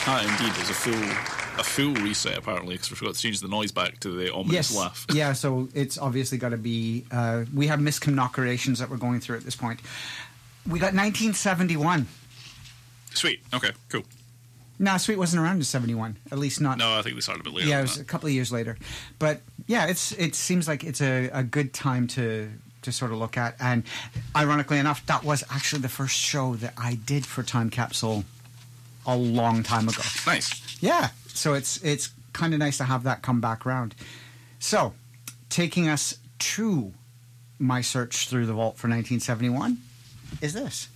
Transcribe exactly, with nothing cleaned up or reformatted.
Ah, indeed. There's a full a full reset, apparently, because we forgot to change the noise back to the ominous yes. laugh. Yeah, so it's obviously got to be... Uh, we have misconnocurations that we're going through at this point. We got nineteen seventy-one. Sweet. Okay, cool. No, Sweet wasn't around in seventy-one. At least not... No, I think they started a bit later. Yeah, it than was that. a couple of years later. But, yeah, it's it seems like it's a, a good time to... to sort of look at, and ironically enough, that was actually the first show that I did for Time Capsule a long time ago. Nice. Yeah, so it's it's kind of nice to have that come back round. So, taking us to my search through the vault for nineteen seventy-one is this.